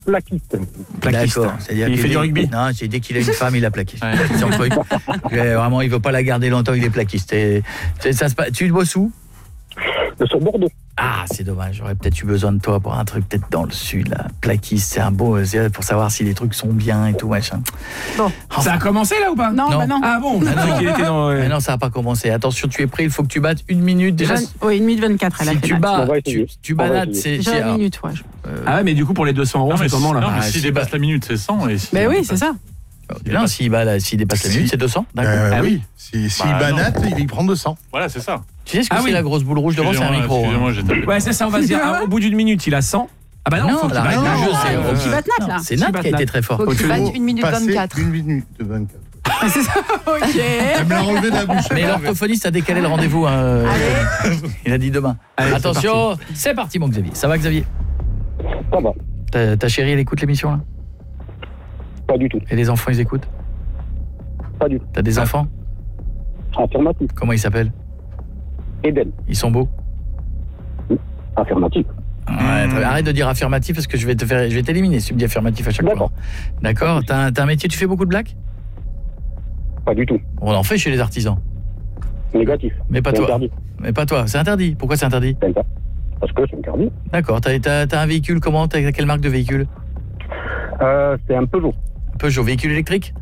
Plaquiste. D'accord. C'est-à-dire Il fait du rugby. Non, c'est dès qu'il a une femme, il la plaqué. Ouais. C'est son truc. Vraiment, il veut pas la garder longtemps, il est plaquiste. Tu bosses où? Sur Bordeaux. Ah, c'est dommage. J'aurais peut-être eu besoin de toi pour un truc peut-être dans le sud, là. Plaquiste, c'est un beau... pour savoir si les trucs sont bien et tout, machin. Bon. Ça a commencé là ou pas? Non, bah non. Ah bon, Ah non. qu'il était dans... Mais non, ça n'a pas commencé. Attention, tu es prêt, il faut que tu battes 1 minute déjà. Oui, 1 minute 24, elle a Si fait tu là. bats, On va essayer. tu On va balades, essayer. c'est... Déjà 1 minute, ouais. Ah ouais, mais du coup pour les 200 euros, c'est comment là? Non, mais Ah, s'il c'est dépasse pas- la minute, c'est 100. Et Mais oui, c'est ça. Non, s'il dépasse la minute, c'est 200. D'accord. Ah oui. S'il Bah, banate, il prend 200. Voilà, c'est ça. Tu sais ce que Ah c'est oui. la grosse boule rouge devant, c'est un micro. Excusez-moi, j'ai tapé. Ouais, c'est ça, on va se dire. Au bout d'une minute, il a 100. Ah bah non, faut qu'il la batte. règle du jeu, c'est... Faut qu'il batte Nat, là. C'est Nat qui a été très fort. Faut que tu battes 1 minute Passer 24. 1 minute 24. C'est ça, ok. Elle me l'a relevé de la bouche. Mais l'orthophoniste a décalé le rendez-vous. Il a dit demain. Allez, Attention, c'est parti mon Xavier. Ça va Xavier? Ça va. Ta chérie, elle écoute l'émission là? Pas du tout. Et les enfants, ils écoutent? Pas du tout. T'as des enfants? Affirmatif. Comment ils s'appellent? Eden. Ils sont beaux? Affirmatif. Ouais, très bien. Arrête de dire affirmatif parce que je vais t'éliminer si tu me dis affirmatif à chaque fois. D'accord. D'accord. T'as un métier, tu fais beaucoup de blagues? Pas du tout. On en fait chez les artisans. Négatif. Mais pas C'est toi. interdit. Mais pas toi. C'est interdit. Pourquoi c'est interdit? C'est interdit. Parce que c'est interdit. D'accord. T'as un véhicule comment? T'as quelle marque de véhicule? C'est un Peugeot. Un Peugeot. Véhicule électrique?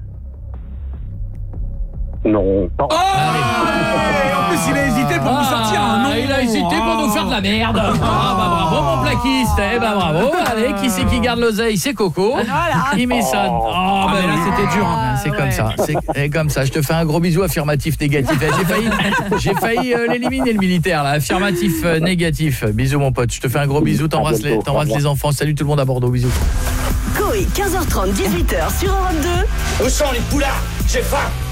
Non. Pas. Oh en plus, il a hésité pour nous sortir un nom. Il a hésité pour nous faire de la merde. Ah bah bravo mon plaquiste. Eh bah bravo. Allez, qui c'est qui garde l'oseille? C'est Coco. Voilà. Il met ça. Oh, Ah, mais là, c'était dur. Hein. C'est comme ça. C'est comme ça. Je te fais un gros bisou affirmatif négatif. J'ai failli l'éliminer le militaire là. Affirmatif négatif. Bisous mon pote. Je te fais un gros bisou. T'embrasses les enfants. Salut tout le monde à Bordeaux. Bisous. Coé, 15h30, 18h sur Europe 2. Où sont les poulards? J'ai faim.